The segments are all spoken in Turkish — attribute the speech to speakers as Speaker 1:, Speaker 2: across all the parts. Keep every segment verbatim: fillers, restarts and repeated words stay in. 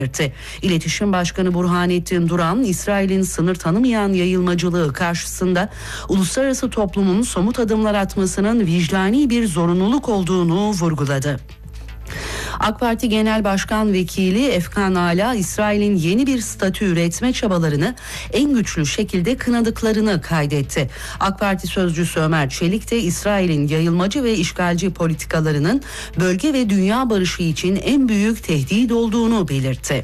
Speaker 1: İletişim Başkanı Burhanettin Duran, İsrail'in sınır tanımayan yayılmacılığı karşısında uluslararası toplumun somut adımlar atmasının vicdani bir zorunluluk olduğunu vurguladı. AK Parti Genel Başkan Vekili Efkan Ala, İsrail'in yeni bir statü üretme çabalarını en güçlü şekilde kınadıklarını kaydetti. AK Parti sözcüsü Ömer Çelik de İsrail'in yayılmacı ve işgalci politikalarının bölge ve dünya barışı için en büyük tehdit olduğunu belirtti.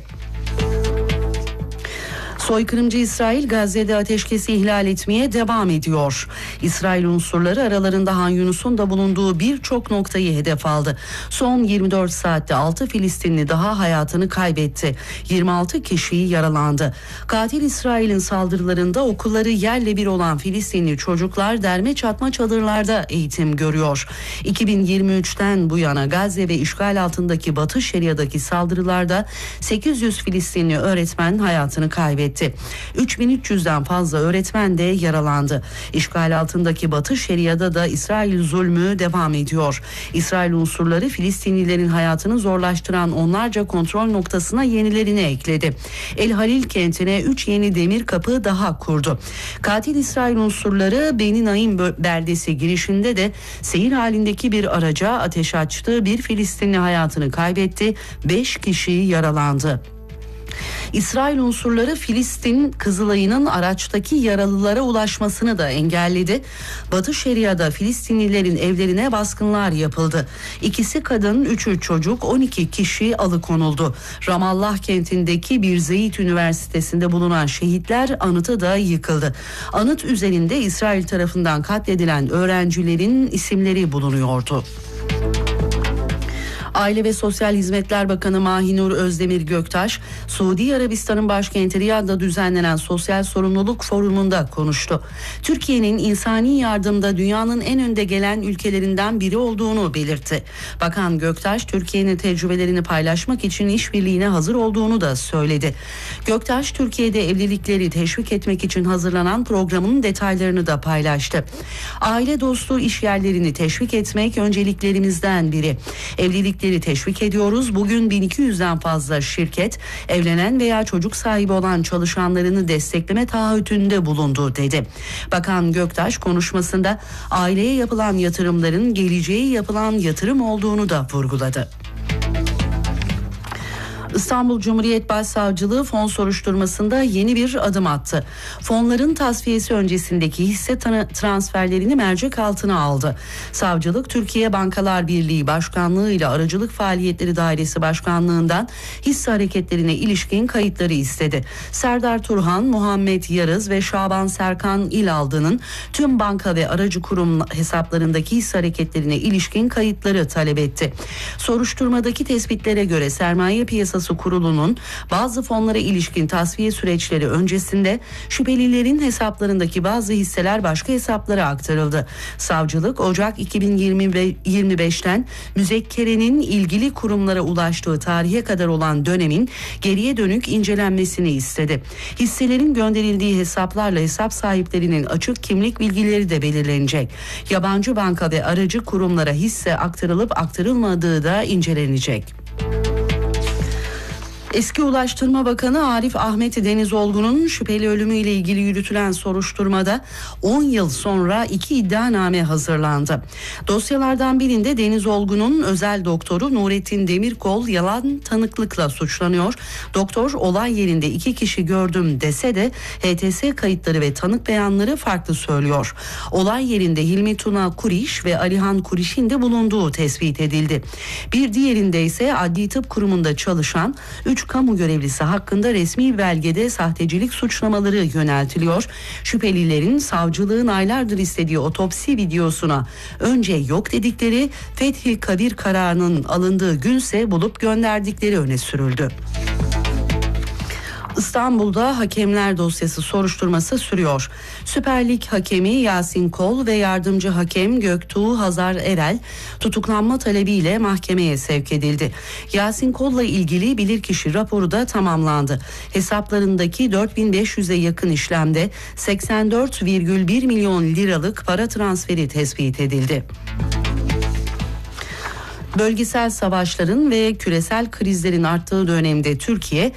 Speaker 1: Soykırımcı İsrail Gazze'de ateşkesi ihlal etmeye devam ediyor. İsrail unsurları aralarında Han Yunus'un da bulunduğu birçok noktayı hedef aldı. Son yirmi dört saatte altı Filistinli daha hayatını kaybetti. yirmi altı kişi yaralandı. Katil İsrail'in saldırılarında okulları yerle bir olan Filistinli çocuklar derme çatma çadırlarda eğitim görüyor. iki bin yirmi üçten bu yana Gazze ve işgal altındaki Batı Şeria'daki saldırılarda sekiz yüz Filistinli öğretmen hayatını kaybetti. üç bin üç yüzden fazla öğretmen de yaralandı. İşgal altındaki Batı Şeria'da da İsrail zulmü devam ediyor. İsrail unsurları Filistinlilerin hayatını zorlaştıran onlarca kontrol noktasına yenilerini ekledi. El Halil kentine üç yeni demir kapı daha kurdu. Katil İsrail unsurları Beni Naim beldesi girişinde de seyir halindeki bir araca ateş açtı. Bir Filistinli hayatını kaybetti. beş kişi yaralandı. İsrail unsurları Filistin Kızılay'ın araçtaki yaralılara ulaşmasını da engelledi. Batı Şeria'da Filistinlilerin evlerine baskınlar yapıldı. İkisi kadın, üçü çocuk, on iki kişi alıkonuldu. Ramallah kentindeki Bir Zeyt Üniversitesi'nde bulunan şehitler anıtı da yıkıldı. Anıt üzerinde İsrail tarafından katledilen öğrencilerin isimleri bulunuyordu. Aile ve Sosyal Hizmetler Bakanı Mahinur Özdemir Göktaş, Suudi Arabistan'ın başkenti Riyad'da düzenlenen Sosyal Sorumluluk Forumu'nda konuştu. Türkiye'nin insani yardımda dünyanın en önde gelen ülkelerinden biri olduğunu belirtti. Bakan Göktaş, Türkiye'nin tecrübelerini paylaşmak için işbirliğine hazır olduğunu da söyledi. Göktaş, Türkiye'de evlilikleri teşvik etmek için hazırlanan programın detaylarını da paylaştı. Aile dostu iş yerlerini teşvik etmek önceliklerimizden biri. Evlilikleri teşvik ediyoruz. Bugün bin iki yüzden fazla şirket evlenen veya çocuk sahibi olan çalışanlarını destekleme taahhütünde bulundu dedi. Bakan Göktaş konuşmasında aileye yapılan yatırımların geleceğe yapılan yatırım olduğunu da vurguladı. İstanbul Cumhuriyet Başsavcılığı fon soruşturmasında yeni bir adım attı. Fonların tasfiyesi öncesindeki hisse transferlerini mercek altına aldı. Savcılık, Türkiye Bankalar Birliği Başkanlığı ile Aracılık Faaliyetleri Dairesi Başkanlığı'ndan hisse hareketlerine ilişkin kayıtları istedi. Serdar Turhan, Muhammed Yarız ve Şaban Serkan İlaldı'nın tüm banka ve aracı kurum hesaplarındaki hisse hareketlerine ilişkin kayıtları talep etti. Soruşturmadaki tespitlere göre Sermaye Piyasası Kurulu'nun bazı fonlara ilişkin tasfiye süreçleri öncesinde şüphelilerin hesaplarındaki bazı hisseler başka hesaplara aktarıldı. Savcılık, Ocak iki bin yirmi beşten müzekkerenin ilgili kurumlara ulaştığı tarihe kadar olan dönemin geriye dönük incelenmesini istedi. Hisselerin gönderildiği hesaplarla hesap sahiplerinin açık kimlik bilgileri de belirlenecek. Yabancı banka ve aracı kurumlara hisse aktarılıp aktarılmadığı da incelenecek. Eski Ulaştırma Bakanı Arif Ahmet Denizolgu'nun şüpheli ölümüyle ilgili yürütülen soruşturmada on yıl sonra iki iddianame hazırlandı. Dosyalardan birinde Denizolgu'nun özel doktoru Nurettin Demirkol yalan tanıklıkla suçlanıyor. Doktor olay yerinde iki kişi gördüm dese de H T S kayıtları ve tanık beyanları farklı söylüyor. Olay yerinde Hilmi Tuna Kuriş ve Alihan Kuriş'in de bulunduğu tespit edildi. Bir diğerinde ise Adli Tıp Kurumu'nda çalışan üç kamu görevlisi hakkında resmi belgede sahtecilik suçlamaları yöneltiliyor. Şüphelilerin savcılığın aylardır istediği otopsi videosuna önce yok dedikleri, Fethi Kabir kararının alındığı günse bulup gönderdikleri öne sürüldü. İstanbul'da hakemler dosyası soruşturması sürüyor. Süper Lig hakemi Yasin Kol ve yardımcı hakem Göktuğ Hazar Erel tutuklanma talebiyle mahkemeye sevk edildi. Yasin Kol'la ilgili bilirkişi raporu da tamamlandı. Hesaplarındaki dört bin beş yüze yakın işlemde seksen dört virgül bir milyon liralık para transferi tespit edildi. Bölgesel savaşların ve küresel krizlerin arttığı dönemde Türkiye